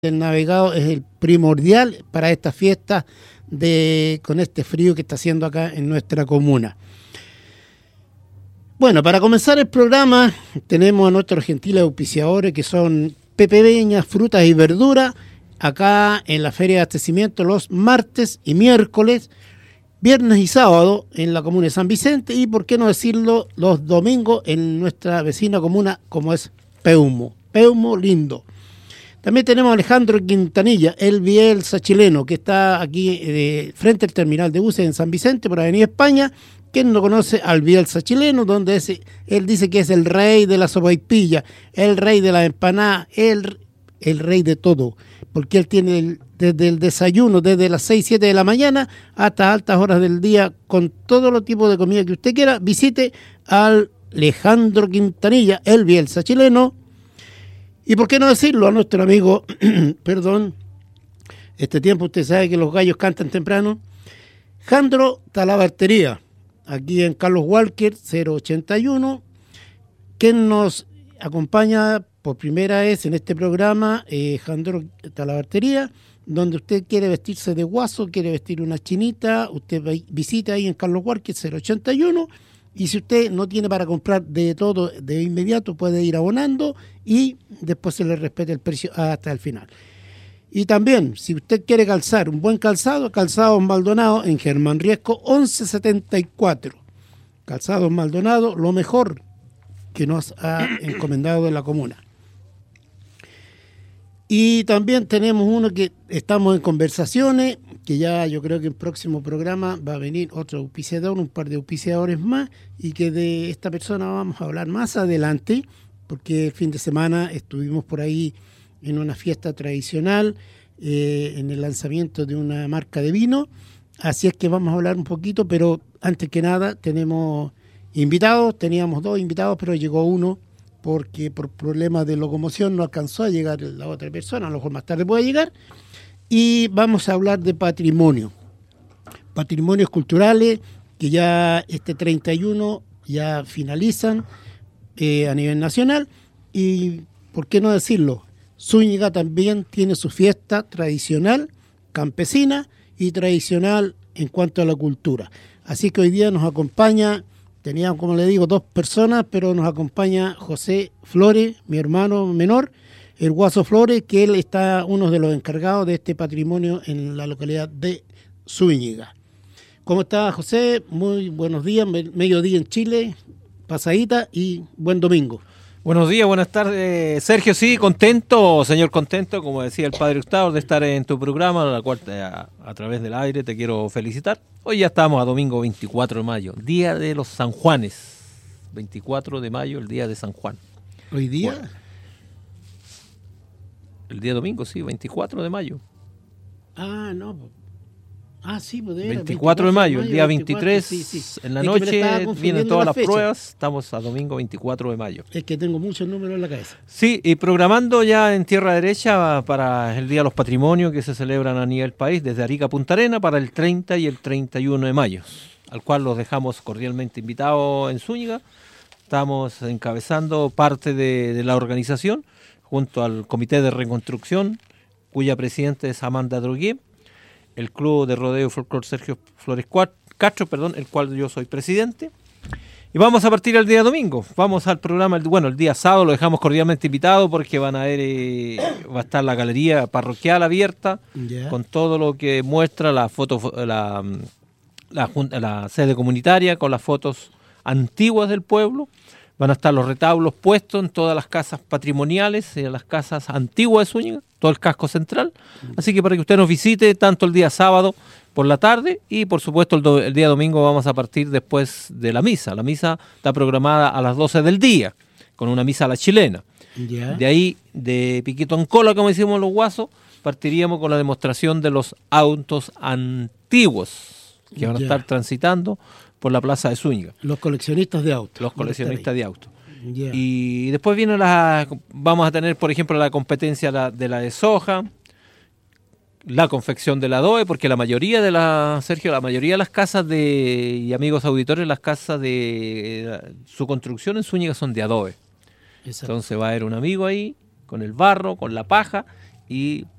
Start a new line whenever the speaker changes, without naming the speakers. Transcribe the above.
El navegado es el primordial para esta fiesta con este frío que está haciendo acá en nuestra comuna. Bueno, para comenzar el programa tenemos a nuestros gentiles auspiciadores que son Pepe Beñas, frutas y verduras, acá en la Feria de Abastecimiento los martes y miércoles, viernes y sábado en la comuna de San Vicente y, por qué no decirlo, los domingos en nuestra vecina comuna como es Peumo lindo. También tenemos a Alejandro Quintanilla, el Bielsa chileno, que está aquí frente al terminal de buses en San Vicente, por Avenida España. ¿Quién no conoce al Bielsa chileno? Donde él dice que es el rey de la sopaipilla, el rey de la empanada, el rey de todo. Porque él tiene desde el desayuno, desde las 6, 7 de la mañana hasta altas horas del día, con todos los tipos de comida que usted quiera. Visite al Alejandro Quintanilla, el Bielsa chileno. Y por qué no decirlo a nuestro amigo, este tiempo usted sabe que los gallos cantan temprano, Jandro Talabartería, aquí en Carlos Walker 081, quien nos acompaña por primera vez en este programa, Jandro Talabartería, donde usted quiere vestirse de guaso, quiere vestir una chinita, usted visita ahí en Carlos Walker 081. Y si usted no tiene para comprar de todo de inmediato, puede ir abonando y después se le respeta el precio hasta el final. Y también, si usted quiere calzar un buen calzado, Calzados Maldonado en Germán Riesco 1174. Calzados Maldonado, lo mejor que nos ha encomendado de la comuna. Y también tenemos uno que estamos en conversaciones, que ya yo creo que en el próximo programa va a venir otro auspiciador, un par de auspiciadores más, y que de esta persona vamos a hablar más adelante, porque el fin de semana estuvimos por ahí en una fiesta tradicional, en el lanzamiento de una marca de vino, así es que vamos a hablar un poquito, pero antes que nada tenemos invitados, teníamos 2 invitados, pero llegó uno, porque por problemas de locomoción no alcanzó a llegar la otra persona, a lo mejor más tarde puede llegar, y vamos a hablar de patrimonios culturales, que ya este 31 ya finalizan a nivel nacional, y por qué no decirlo, Zúñiga también tiene su fiesta tradicional, campesina y tradicional en cuanto a la cultura. Así que hoy día nos acompaña, teníamos, como le digo, 2 personas, pero nos acompaña José Flores, mi hermano menor, el Guaso Flores, que él está uno de los encargados de este patrimonio en la localidad de Zúñiga. ¿Cómo está, José? Muy buenos días, mediodía en Chile, pasadita y buen domingo.
Buenos días, buenas tardes, Sergio. Sí, contento, señor contento, como decía el padre Gustavo, de estar en tu programa, la cual a través del aire te quiero felicitar. Hoy ya estamos a domingo 24 de mayo, día de los San Juanes. 24 de mayo, el día de San Juan.
¿Hoy día?
Bueno, el día domingo, sí, 24 de mayo.
Ah, no. Ah, sí, pues
24 de mayo, el día 23, sí. En la noche vienen todas las pruebas, estamos a domingo 24 de mayo.
Es que tengo muchos números en la cabeza.
Sí, y programando ya en Tierra Derecha para el Día de los Patrimonios que se celebran a nivel país, desde Arica a Punta Arenas, para el 30 y el 31 de mayo, al cual los dejamos cordialmente invitados en Zúñiga. Estamos encabezando parte de la organización, junto al Comité de Reconstrucción, cuya presidenta es Amanda Drogué, el Club de Rodeo y Folclor Sergio Flores Castro, el cual yo soy presidente. Y vamos a partir el día domingo. Vamos al programa, el día sábado lo dejamos cordialmente invitado porque va a estar la galería parroquial abierta, con todo lo que muestra la sede comunitaria, con las fotos antiguas del pueblo. Van a estar los retablos puestos en todas las casas patrimoniales, en las casas antiguas de Zúñiga, todo el casco central. Así que para que usted nos visite tanto el día sábado por la tarde y por supuesto el día domingo vamos a partir después de la misa. La misa está programada a las 12 del día, con una misa a la chilena. Yeah. De ahí, de piquito en cola, como decimos los guasos, partiríamos con la demostración de los autos antiguos que van a estar transitando por la plaza de Zúñiga.
Los coleccionistas de autos.
Los coleccionistas de autos. Yeah. Y después vamos a tener, por ejemplo, la competencia de la de soja, la confección de la adobe, porque la mayoría de las casas y amigos auditores, las casas de su construcción en Zúñiga son de adobe. Exacto. Entonces va a haber un amigo ahí con el barro, con la paja, y